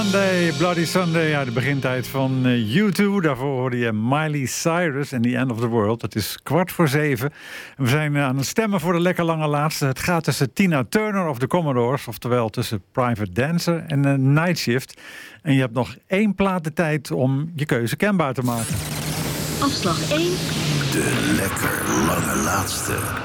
Sunday, Bloody Sunday, de begintijd van U2. Daarvoor hoorde je Miley Cyrus en The End of the World. Het is 6:15. We zijn aan het stemmen voor de lekker lange laatste. Het gaat tussen Tina Turner of de Commodores, oftewel tussen Private Dancer en Night Shift. En je hebt nog 1 plaat de tijd om je keuze kenbaar te maken. Afslag 1. De lekker lange laatste.